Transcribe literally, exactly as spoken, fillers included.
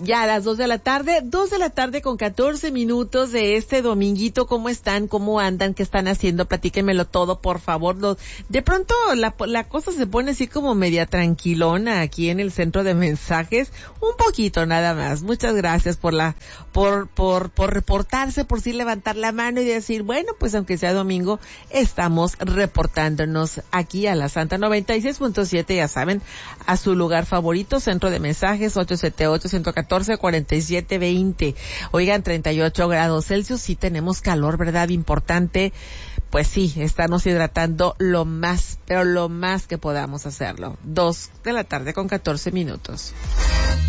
Ya a las dos de la tarde, dos de la tarde con catorce minutos de este dominguito. ¿Cómo están? ¿Cómo andan? ¿Qué están haciendo? Platíquenmelo todo, por favor. Lo- De pronto la, la cosa se pone así como media tranquilona aquí en el centro de mensajes. Un poquito nada más. Muchas gracias por la, por, por, por reportarse, por sí levantar la mano y decir, bueno, pues aunque sea domingo, estamos reportándonos aquí a la Santa noventa y seis punto siete, ya saben, a su lugar favorito, centro de mensajes, ocho siete ocho, uno uno cuatro, cuatro siete dos cero. Oigan, treinta y ocho grados Celsius, sí tenemos calor, ¿verdad? Importante, pues sí, estarnos hidratando lo más, pero lo más que podamos hacerlo. Dos de la tarde con catorce minutos.